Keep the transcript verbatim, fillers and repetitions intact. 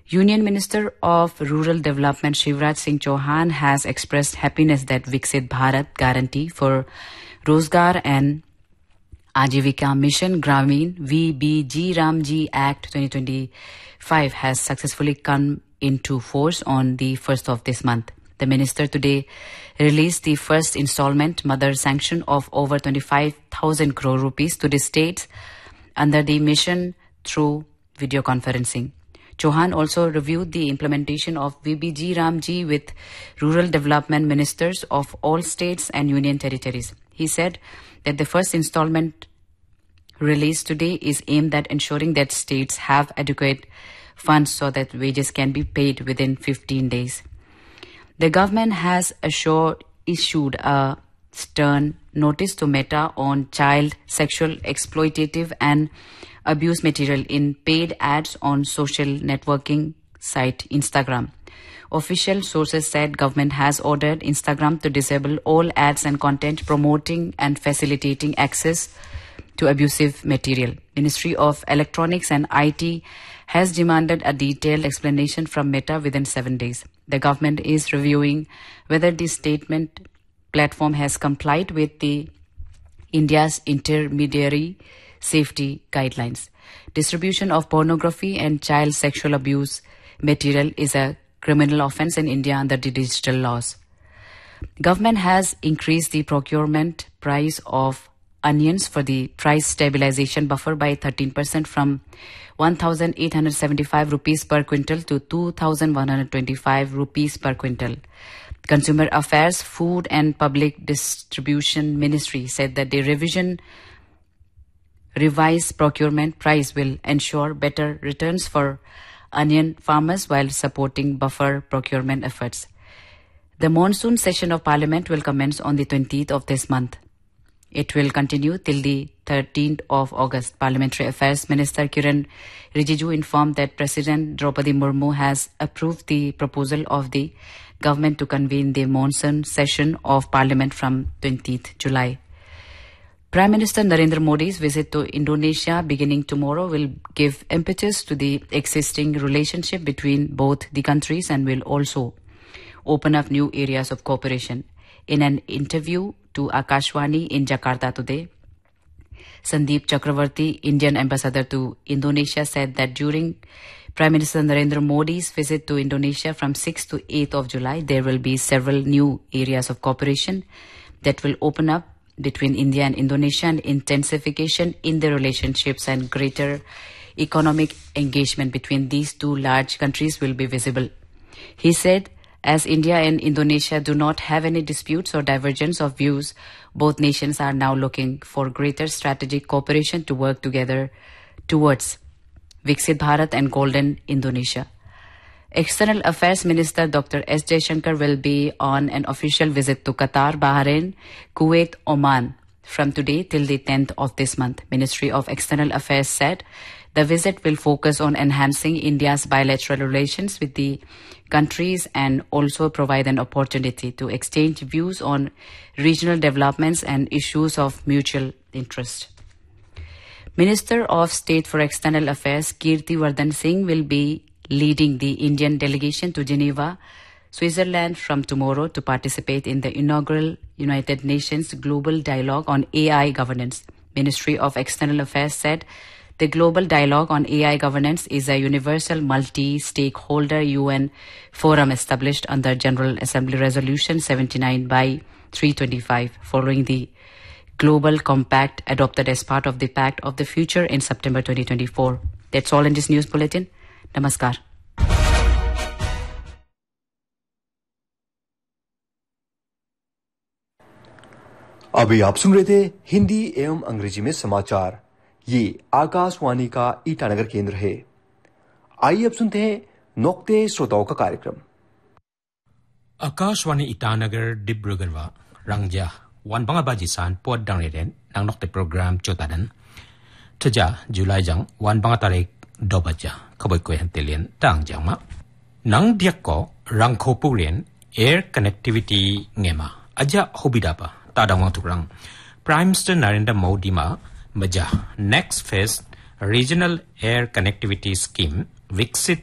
Union Minister of Rural Development Shivraj Singh Chauhan has expressed happiness that Viksit Bharat Guarantee for Rozgar and Ajivika Mission Gramin V B G Ramji Act twenty twenty-five has successfully come into force on the first of this month. The minister today released the first installment mother sanction of over twenty-five thousand crore rupees to the states under the mission through video conferencing. Chauhan also reviewed the implementation of V B G Ramji with rural development ministers of all states and union territories. He said that the first installment released today is aimed at ensuring that states have adequate funds so that wages can be paid within fifteen days. The government has assured, issued a stern notice to Meta on child sexual exploitative and abuse material in paid ads on social networking site Instagram. Official sources said government has ordered Instagram to disable all ads and content promoting and facilitating access to abusive material. Ministry of Electronics and I T has demanded a detailed explanation from Meta within seven days. The government is reviewing whether the statement platform has complied with the India's intermediary safety guidelines. Distribution of pornography and child sexual abuse material is a criminal offense in India under the digital laws. Government has increased the procurement price of onions for the price stabilization buffer by thirteen percent from one thousand eight hundred seventy-five rupees per quintal to two thousand one hundred twenty-five rupees per quintal. Consumer Affairs, Food and Public Distribution Ministry said that the revision revised procurement price will ensure better returns for onion farmers while supporting buffer procurement efforts. The monsoon session of Parliament will commence on the twentieth of this month. It will continue till the thirteenth of August. Parliamentary Affairs Minister Kiran Rijiju informed that President Draupadi Murmu has approved the proposal of the government to convene the monsoon session of Parliament from twentieth of July. Prime Minister Narendra Modi's visit to Indonesia beginning tomorrow will give impetus to the existing relationship between both the countries and will also open up new areas of cooperation. In an interview to Akashwani in Jakarta today, Sandeep Chakravarti, Indian ambassador to Indonesia, said that during Prime Minister Narendra Modi's visit to Indonesia from sixth to eighth of July, there will be several new areas of cooperation that will open up between India and Indonesia, and intensification in the relationships and greater economic engagement between these two large countries will be visible. He said, as India and Indonesia do not have any disputes or divergence of views, both nations are now looking for greater strategic cooperation to work together towards Viksit Bharat and Golden Indonesia. External Affairs Minister Doctor S. Jaishankar will be on an official visit to Qatar, Bahrain, Kuwait, Oman from today till the tenth of this month. Ministry of External Affairs said the visit will focus on enhancing India's bilateral relations with the countries and also provide an opportunity to exchange views on regional developments and issues of mutual interest. Minister of State for External Affairs Kirti Vardhan Singh will be leading the Indian delegation to Geneva, Switzerland from tomorrow to participate in the inaugural United Nations Global Dialogue on A I Governance. Ministry of External Affairs said the Global Dialogue on A I Governance is a universal multi-stakeholder U N forum established under General Assembly Resolution seventy-nine by three twenty-five following the Global Compact adopted as part of the Pact of the Future in September twenty twenty-four. That's all in this news bulletin. Namaskar. अभी आप सुन रहे थे हिंदी एवं अंग्रेजी में समाचार। ये आकाशवाणी का ईटानगर केंद्र है। आइए अब सुनते हैं नोक्ते श्रोताओं का कार्यक्रम। आकाशवाणी ईटानगर डिब्रूगढ़ रंगजा वन बंगा बाजिसान पोट डांगरेन नंग नोक्ते प्रोग्राम चोतादन तजा जुलाई जंग वन बंगा तारीख दोबजा खबई को हंतेलियन तांग जामा नंग दियको रंगखो पुरेन air connectivity ngeमा aja hobidapa tadawang tukrang Prime Minister Narendra Modi ma maja next phase regional air connectivity scheme Viksit